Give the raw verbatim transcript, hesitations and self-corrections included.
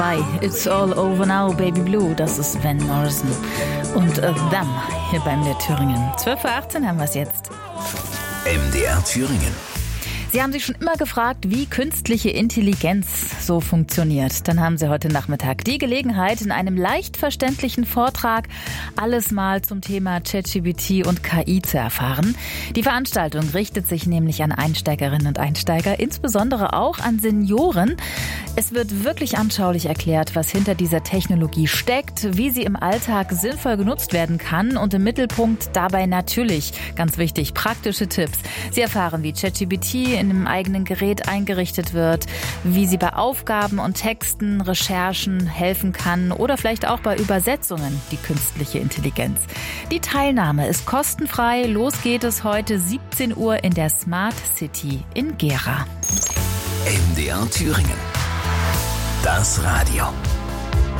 It's all over now, Baby Blue, das ist Van Morrison. Und uh, Them hier bei M D R Thüringen. zwölf Uhr achtzehn haben wir es jetzt. M D R Thüringen. Sie haben sich schon immer gefragt, wie künstliche Intelligenz so funktioniert. Dann haben Sie heute Nachmittag die Gelegenheit, in einem leicht verständlichen Vortrag alles mal zum Thema ChatGPT und K I zu erfahren. Die Veranstaltung richtet sich nämlich an Einsteigerinnen und Einsteiger, insbesondere auch an Senioren. Es wird wirklich anschaulich erklärt, was hinter dieser Technologie steckt, wie sie im Alltag sinnvoll genutzt werden kann und im Mittelpunkt dabei natürlich, ganz wichtig, praktische Tipps. Sie erfahren, wie ChatGPT in einem eigenen Gerät eingerichtet wird, wie sie bei Aufgaben und Texten, Recherchen helfen kann oder vielleicht auch bei Übersetzungen, die künstliche Intelligenz. Die Teilnahme ist kostenfrei. Los geht es heute siebzehn Uhr in der Smart City in Gera. M D R Thüringen. Das Radio.